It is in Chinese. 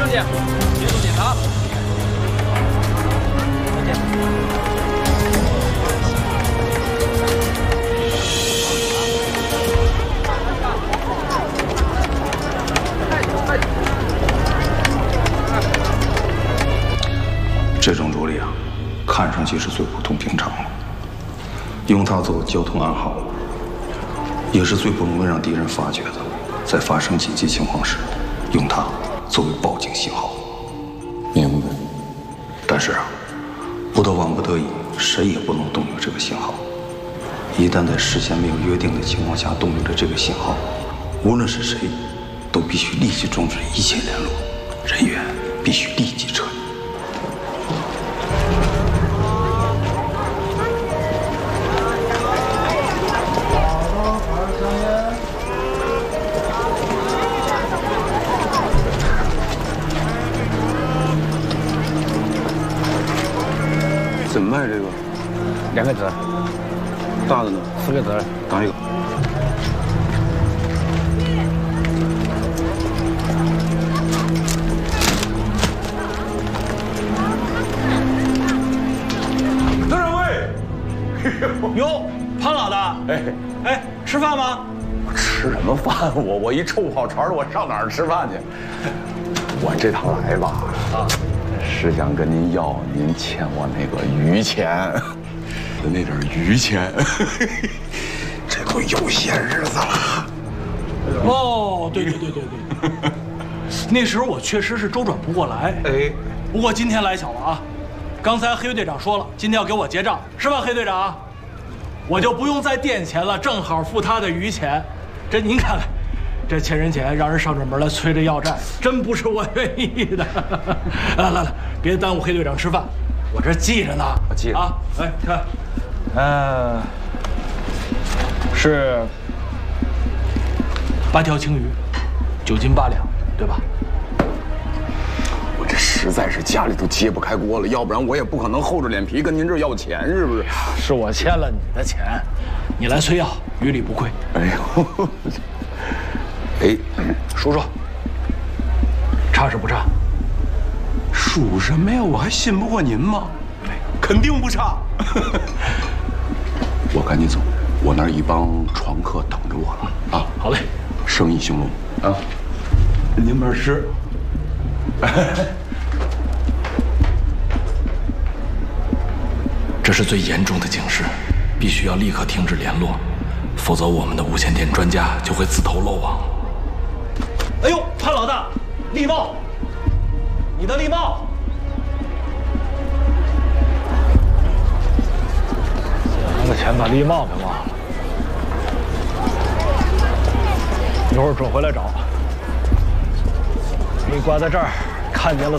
去，接受检查。再见。 这种处理啊，看上去是最普通平常的。用它做交通暗号，也是最不容易让敌人发觉的。在发生紧急情况时，用它作为报警信号。明白。但是啊，不到万不得已，谁也不能动用这个信号。一旦在事先没有约定的情况下动用了这个信号，无论是谁，都必须立即终止一切联络，人员必须立即撤离。 怎么卖这个 2个子， 大的呢 4个子， 打一个。 邓掌柜， 哟，潘老大，哎，吃饭吗？ 吃什么饭？我一臭跑船的，我上哪儿吃饭去？我这趟来吧，是想跟您要您欠我那个鱼钱，那点鱼钱，这都有些日子了。 哦，对，那时候我确实是周转不过来。 哎， 不过今天来巧了啊，刚才黑队长说了，今天要给我结账，是吧，黑队长？我就不用再垫钱了，正好付他的鱼钱。这您看看，这欠人钱让人上这门来催着要债，真不是我愿意的。来，别耽误黑队长吃饭，我这记着呢。 我记着啊。来看，是8条青鱼，9斤8两，对吧？ 我这实在是家里头揭不开锅了，要不然我也不可能厚着脸皮跟您这儿要钱，是不是？ 是我欠了你的钱，你来催要，于理不亏。 哎呦，哎， 数数，差是不差？ 数什么呀？我还信不过您吗？肯定不差。我赶紧走，我那儿一帮床客等着我了啊！ 好嘞， 生意兴隆啊！您慢吃。 这是最严重的警示，必须要立刻停止联络，否则我们的无线电专家就会自投罗网。哎呦，潘老大，礼帽，你的礼帽。拿个钱把礼帽给忘了，一会儿准回来找。你挂在这儿，看见了